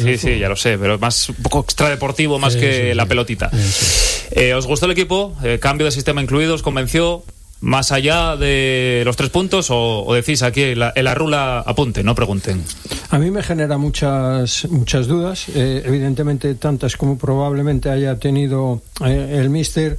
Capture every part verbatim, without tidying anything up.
sí, sí, ya lo sé, pero más un poco extradeportivo más sí, que sí, la sí. pelotita. Sí, sí. Eh, ¿Os gustó el equipo? Eh, ¿Cambio de sistema incluido? ¿Os convenció? ¿Más allá de los tres puntos o, o decís aquí la, en la rula apunte, no pregunten? A mí me genera muchas muchas dudas, eh, evidentemente tantas como probablemente haya tenido eh, el míster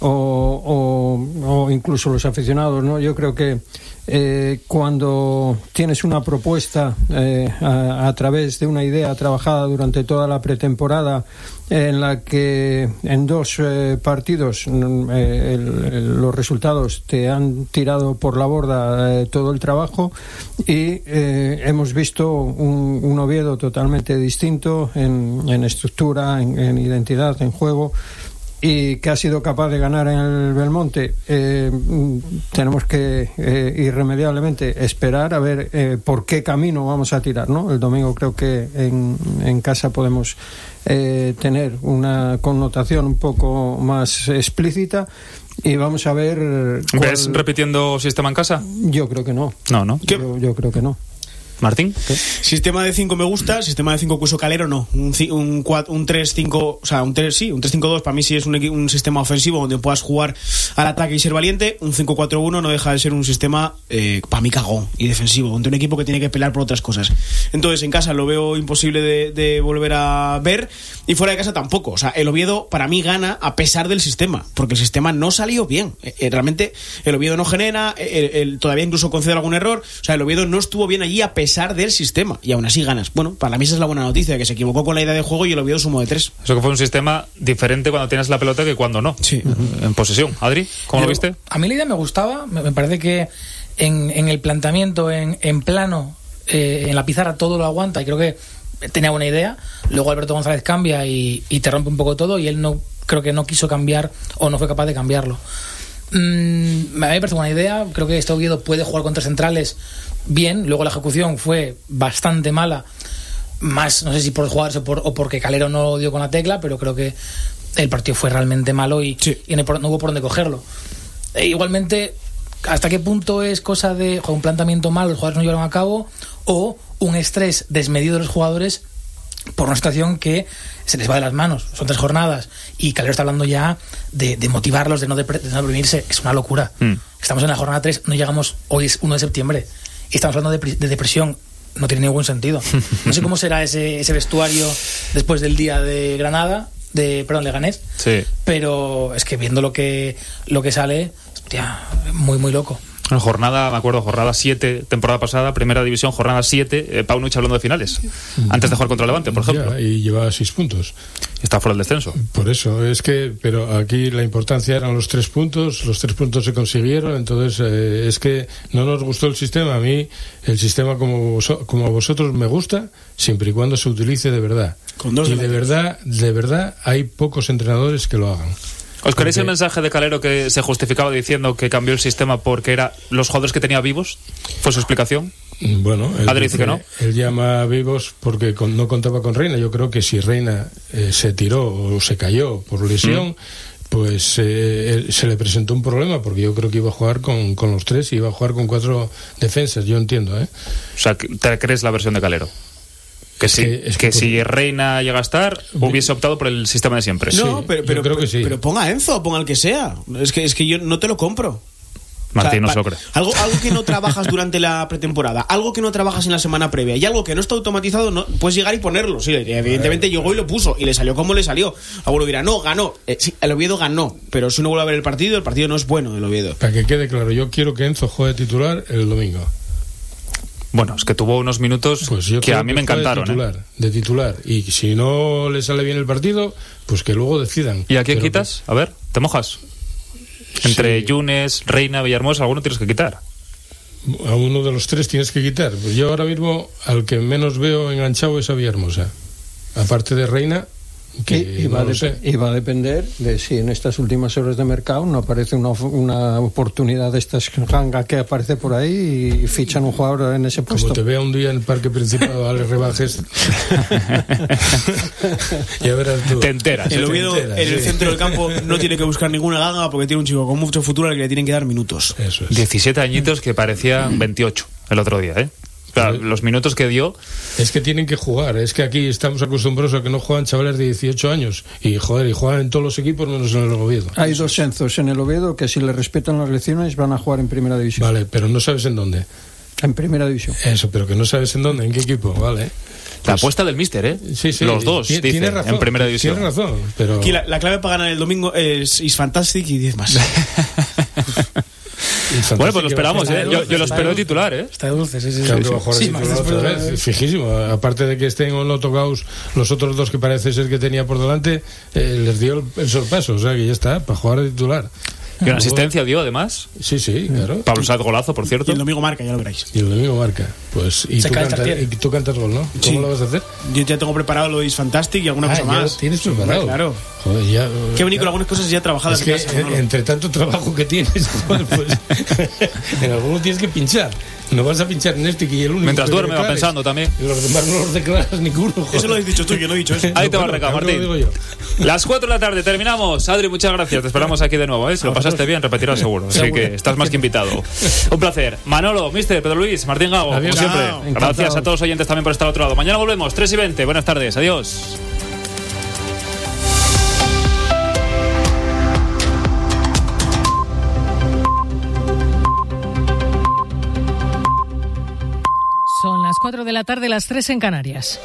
o, o, o incluso los aficionados, ¿no? Yo creo que eh, cuando tienes una propuesta eh, a, a través de una idea trabajada durante toda la pretemporada, eh, en la que en dos eh, partidos eh, el, el, los resultados te han tirado por la borda eh, todo el trabajo y eh, hemos visto un, un Oviedo totalmente distinto en, en estructura, en, en identidad, en juego, y que ha sido capaz de ganar en el Belmonte. Eh, tenemos que eh, irremediablemente esperar a ver eh, por qué camino vamos a tirar, ¿no? El domingo creo que en, en casa podemos eh, tener una connotación un poco más explícita y vamos a ver cuál... ¿Ves repitiendo sistema en casa? Yo creo que no. No, ¿no? Yo, yo creo que no. Martín, ¿qué? Sistema de cinco me gusta, sistema de cinco Cuso Calero no. Un, un, un tres cinco, o sea, un tres, sí, un tres cinco dos para mí sí es un, un sistema ofensivo donde puedas jugar al ataque y ser valiente. Un cinco cuatro uno no deja de ser un sistema eh, para mí cagón y defensivo, donde un equipo que tiene que pelear por otras cosas. Entonces en casa lo veo imposible de, de volver a ver y fuera de casa tampoco. O sea, el Oviedo para mí gana a pesar del sistema, porque el sistema no salió bien. Eh, realmente el Oviedo no genera, el, el, todavía incluso concede algún error. O sea, el Oviedo no estuvo bien allí a pesar pesar del sistema y aún así ganas. Bueno, para mí esa es la buena noticia, que se equivocó con la idea de juego y el Oviedo sumó de tres. Eso que fue un sistema diferente cuando tienes la pelota que cuando no. Sí. En posesión. Adri, ¿cómo Yo, lo viste? A mí la idea me gustaba, me, me parece que en, en el planteamiento, en, en plano, eh, en la pizarra todo lo aguanta y creo que tenía buena idea. Luego Alberto González cambia y, y te rompe un poco todo y él no creo que no quiso cambiar o no fue capaz de cambiarlo. Mm, a mí me parece buena idea. Creo que este Oviedo puede jugar con tres centrales bien. Luego la ejecución fue bastante mala, más no sé si por jugarse por, o porque Calero no dio con la tecla, pero creo que el partido fue realmente malo y, sí. y no, no hubo por dónde cogerlo. E igualmente, ¿hasta qué punto es cosa de joder, un planteamiento malo, los jugadores no llevaron a cabo, o un estrés desmedido de los jugadores por una situación que se les va de las manos? Son tres jornadas y Calero está hablando ya de, de motivarlos, de no, depre- de no deprimirse. Es una locura. Mm. Estamos en la jornada tres, no llegamos, hoy es uno de septiembre y estamos hablando de, de depresión. No tiene ningún sentido. No sé cómo será ese, ese vestuario después del día de Granada, de perdón, Leganés, sí. Pero es que viendo lo que lo que sale, hostia, muy muy loco. En jornada, me acuerdo, jornada siete, temporada pasada, primera división, jornada siete, eh, Pau Nuch hablando de finales, antes de jugar contra Levante, por ejemplo. Ya, y llevaba seis puntos. Está fuera del descenso. Por eso, es que, pero aquí la importancia eran los tres puntos, los tres puntos se consiguieron, entonces eh, es que no nos gustó el sistema. A mí, el sistema como, vos, como a vosotros me gusta, siempre y cuando se utilice de verdad. Con dos y de verdad, de verdad, hay pocos entrenadores que lo hagan. ¿Os queréis el mensaje de Calero que se justificaba diciendo que cambió el sistema porque era los jugadores que tenía vivos? ¿Fue su explicación? Bueno, él Adri dice que no. Él llama vivos porque con, no contaba con Reina. Yo creo que si Reina eh, se tiró o se cayó por lesión, mm. pues eh, él, se le presentó un problema, porque yo creo que iba a jugar con, con los tres y iba a jugar con cuatro defensas. Yo entiendo, ¿eh? O sea, ¿te crees la versión de Calero? Que, sí, que, es que, que por... si Reina llega a estar, hubiese optado por el sistema de siempre. No, sí, pero, pero, creo que sí. pero ponga a Enzo, ponga al que sea. Es que, es que yo no te lo compro. Martín, o sea, no se lo cree. Algo, algo que no trabajas durante la pretemporada, algo que no trabajas en la semana previa y algo que no está automatizado, no puedes llegar y ponerlo. Sí, evidentemente llegó y lo puso y le salió como le salió. Alguno dirá, no, ganó. Eh, sí, el Oviedo ganó, pero si uno vuelve a ver el partido, el partido no es bueno del Oviedo. Para que quede claro, yo quiero que Enzo juegue titular el domingo. Bueno, es que tuvo unos minutos pues que a mí que me encantaron. De titular, ¿eh? de titular. Y si no le sale bien el partido, pues que luego decidan. ¿Y a quién quitas? Que... A ver, ¿te mojas? Entre sí. Yunes, Reina, Villahermosa, alguno tienes que quitar. A uno de los tres tienes que quitar. Pues yo ahora mismo al que menos veo enganchado es a Villahermosa. Aparte de Reina, que y, y, no va lo de, sé. y va a depender de si en estas últimas horas de mercado no aparece una, una oportunidad de estas ganga que aparece por ahí y fichan un jugador en ese puesto. Como te vea un día en el Parque Principado, Ale rebajes. Ya verás tú. Te enteras. El Oviedo en el sí. centro del campo no tiene que buscar ninguna ganga porque tiene un chico con mucho futuro al que le tienen que dar minutos. Eso es. diecisiete añitos que parecían veintiocho el otro día, ¿eh? Claro, los minutos que dio. Es que tienen que jugar. Es que aquí estamos acostumbrados a que no juegan chavales de dieciocho años. Y joder, y juegan en todos los equipos menos en el Oviedo. Hay dos Enzos en el Oviedo que, si le respetan las lecciones, van a jugar en primera división. Vale, pero no sabes en dónde. En primera división. Eso, pero que no sabes en dónde, en qué equipo, vale. La Pues, apuesta del míster, ¿eh? Sí, sí. Los dos, Tien- dice, tiene razón, en primera división. Tienes razón, pero... Aquí la, la clave para ganar el domingo es Is Fantastic y diez más. Bueno, pues lo esperamos, ¿eh? Yo, yo lo espero de titular, ¿eh? Está dulce, sí, sí. Claro sí, que va a jugar sí, de más titular después otra de- vez, fijísimo. Aparte de que estén o no tocados los otros dos que parece ser que tenía por delante, eh, les dio el, el sorpaso, o sea que ya está, para jugar de titular. Y una asistencia dio, además. Sí, sí, claro. Pablo Sáez golazo, por Y cierto. el domingo marca, ya lo veréis. Y el domingo marca. Pues, y, Se tú cae el cantas, Tartiere. y tú cantas gol, ¿no? ¿Cómo Sí. lo vas a hacer? Yo ya tengo preparado lo de Is Fantastic y alguna Ah, cosa ya más. lo tienes preparado. Claro. Joder, ya, Qué bonito, algunas cosas ya trabajadas Es que en casa, ¿no? eh, entre tanto trabajo que tienes, joder, pues, en alguno tienes que pinchar. No vas a pinchar en este que es el único. Mientras que duerme, va declares. pensando también. Y los demás no los declaras ninguno. Joder. Eso lo has dicho tú, yo no he dicho eso. Ahí te va el Bueno, recado, claro que Martín. lo digo yo. Las cuatro de la tarde, terminamos. Adri, muchas gracias. Te esperamos aquí de nuevo, ¿eh? Si lo pasaste bien, repetirás seguro. Así que estás más que invitado. Un placer. Manolo, mister, Pedro Luis, Martín Gago, Adiós. como siempre. Chao. Gracias Encantado. a todos los oyentes también por estar al otro lado. Mañana volvemos, tres y veinte. Buenas tardes. Adiós. Son las cuatro de la tarde, las tres en Canarias.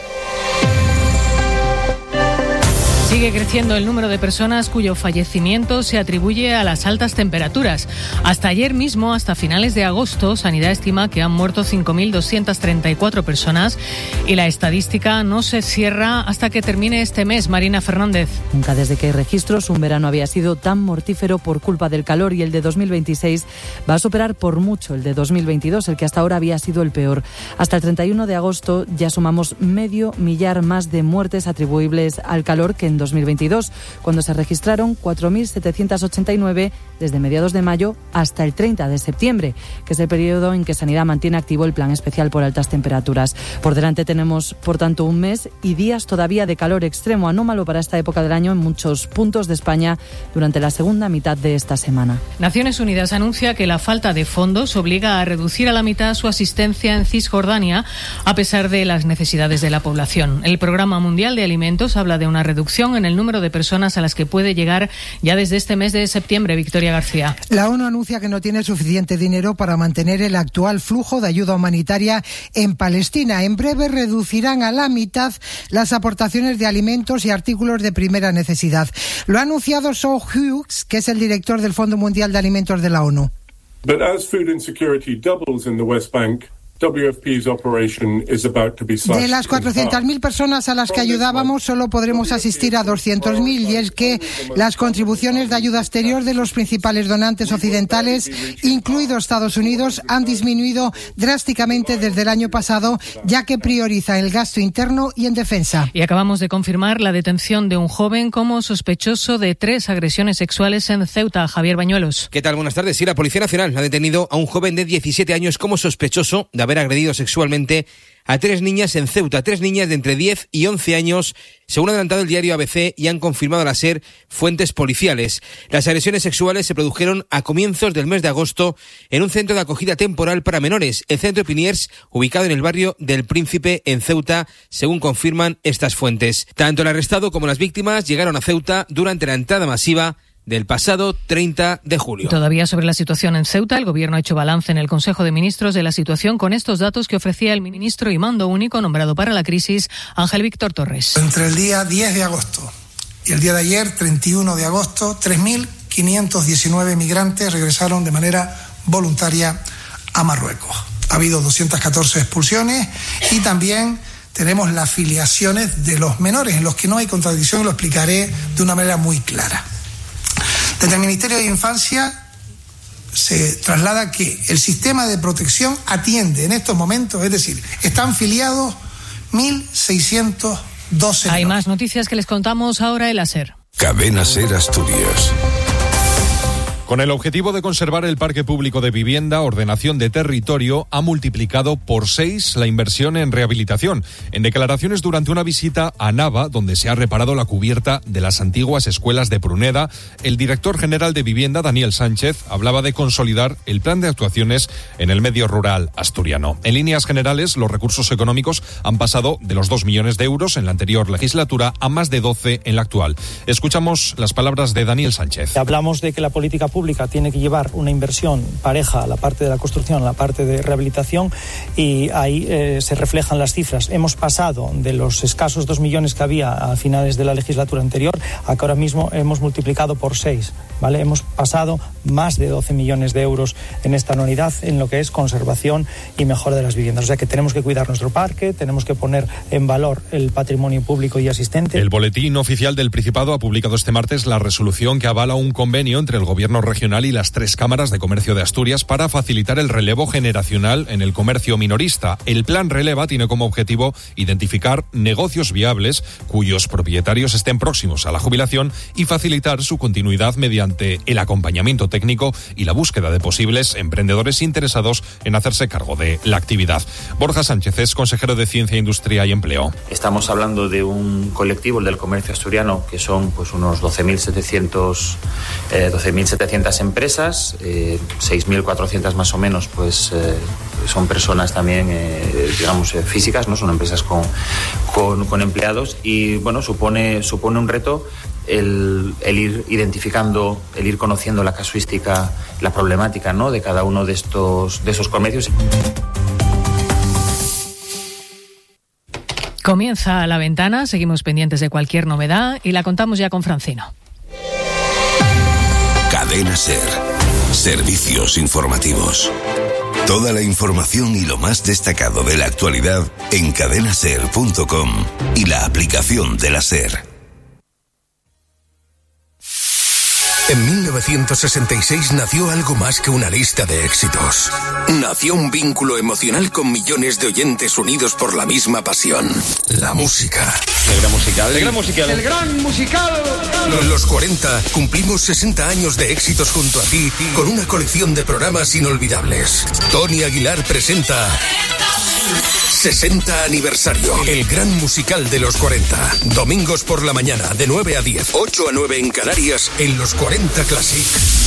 Sigue creciendo el número de personas cuyo fallecimiento se atribuye a las altas temperaturas. Hasta ayer mismo, hasta finales de agosto, Sanidad estima que han muerto cinco mil doscientas treinta y cuatro personas y la estadística no se cierra hasta que termine este mes. Marina Fernández. Nunca desde que hay registros un verano había sido tan mortífero por culpa del calor, y el de dos mil veintiséis va a superar por mucho el de dos mil veintidós, el que hasta ahora había sido el peor. Hasta el treinta y uno de agosto ya sumamos medio millar más de muertes atribuibles al calor que en dos mil veintidós, cuando se registraron cuatro mil setecientos ochenta y nueve desde mediados de mayo hasta el treinta de septiembre, que es el periodo en que Sanidad mantiene activo el plan especial por altas temperaturas. Por delante tenemos, por tanto, un mes y días todavía de calor extremo, anómalo para esta época del año en muchos puntos de España durante la segunda mitad de esta semana. Naciones Unidas anuncia que la falta de fondos obliga a reducir a la mitad su asistencia en Cisjordania, a pesar de las necesidades de la población. El Programa Mundial de Alimentos habla de una reducción en el número de personas a las que puede llegar ya desde este mes de septiembre. Victoria García. La ONU anuncia que no tiene suficiente dinero para mantener el actual flujo de ayuda humanitaria en Palestina. En breve reducirán a la mitad las aportaciones de alimentos y artículos de primera necesidad. Lo ha anunciado Shaw Hughes, que es el director del Fondo Mundial de Alimentos de la ONU. But as food insecurity doubles in the West Bank, W F P's operation is about to be slashed. De las cuatrocientas mil personas a las que ayudábamos, solo podremos asistir a doscientas mil, y es que las contribuciones de ayuda exterior de los principales donantes occidentales, incluido Estados Unidos, han disminuido drásticamente desde el año pasado, ya que prioriza el gasto interno y en defensa. Y acabamos de confirmar la detención de un joven como sospechoso de tres agresiones sexuales en Ceuta. Javier Bañuelos. ¿Qué tal? Buenas tardes. Sí, la Policía Nacional ha detenido a un joven de diecisiete años como sospechoso de haber agredido sexualmente a tres niñas en Ceuta, tres niñas de entre diez y once años, según ha adelantado el diario A B C y han confirmado la SER fuentes policiales. Las agresiones sexuales se produjeron a comienzos del mes de agosto en un centro de acogida temporal para menores, el Centro Piniers, ubicado en el barrio del Príncipe en Ceuta, según confirman estas fuentes. Tanto el arrestado como las víctimas llegaron a Ceuta durante la entrada masiva del pasado treinta de julio. Todavía sobre la situación en Ceuta, el Gobierno ha hecho balance en el Consejo de Ministros de la situación con estos datos que ofrecía el ministro y mando único nombrado para la crisis, Ángel Víctor Torres. Entre el día diez de agosto y el día de ayer, treinta y uno de agosto, tres mil quinientos diecinueve migrantes regresaron de manera voluntaria a Marruecos. Ha habido doscientas catorce expulsiones y también tenemos las filiaciones de los menores, en los que no hay contradicción, y lo explicaré de una manera muy clara. Desde el Ministerio de Infancia se traslada que el sistema de protección atiende en estos momentos, es decir, están filiados mil seiscientos doce. Hay más noticias que les contamos ahora en la SER. Cadena SER Asturias. Con el objetivo de conservar el parque público de vivienda, Ordenación de Territorio ha multiplicado por seis la inversión en rehabilitación. En declaraciones durante una visita a Nava, donde se ha reparado la cubierta de las antiguas escuelas de Pruneda, el director general de Vivienda, Daniel Sánchez, hablaba de consolidar el plan de actuaciones en el medio rural asturiano. En líneas generales, los recursos económicos han pasado de los dos millones de euros en la anterior legislatura a más de doce en la actual. Escuchamos las palabras de Daniel Sánchez. Hablamos de que la política pública tiene que llevar una inversión pareja a la parte de la construcción, a la parte de rehabilitación, y ahí eh, se reflejan las cifras. Hemos pasado de los escasos dos millones que había a finales de la legislatura anterior a que ahora mismo hemos multiplicado por seis, ¿vale? Hemos pasado más de doce millones de euros en esta anualidad en lo que es conservación y mejora de las viviendas. O sea que tenemos que cuidar nuestro parque, tenemos que poner en valor el patrimonio público y asistente. El Boletín Oficial del Principado ha publicado este martes la resolución que avala un convenio entre el Gobierno regional y las tres cámaras de comercio de Asturias para facilitar el relevo generacional en el comercio minorista. El plan Releva tiene como objetivo identificar negocios viables cuyos propietarios estén próximos a la jubilación y facilitar su continuidad mediante el acompañamiento técnico y la búsqueda de posibles emprendedores interesados en hacerse cargo de la actividad. Borja Sánchez es consejero de Ciencia, Industria y Empleo. Estamos hablando de un colectivo, el del comercio asturiano, que son pues unos doce mil setecientos, eh, doce mil setecientas empresas, eh, seis mil cuatrocientas más o menos pues eh, son personas también eh, digamos eh, físicas, no son empresas con, con, con empleados, y bueno, supone, supone un reto el, el ir identificando, el ir conociendo la casuística, la problemática, ¿no?, de cada uno de estos de esos comercios. Comienza La Ventana, seguimos pendientes de cualquier novedad y la contamos ya con Francino. Cadena SER. Servicios informativos. Toda la información y lo más destacado de la actualidad en cadena ser punto com y la aplicación de la SER. En mil novecientos sesenta y seis nació algo más que una lista de éxitos. Nació un vínculo emocional con millones de oyentes unidos por la misma pasión: la música. El gran musical. El gran musical. El gran musical. Los cuarenta cumplimos sesenta años de éxitos junto a ti con una colección de programas inolvidables. Tony Aguilar presenta sesenta aniversario. El gran musical de los cuarenta. Domingos por la mañana de nueve a diez, ocho a nueve en Canarias, en los cuarenta Classic.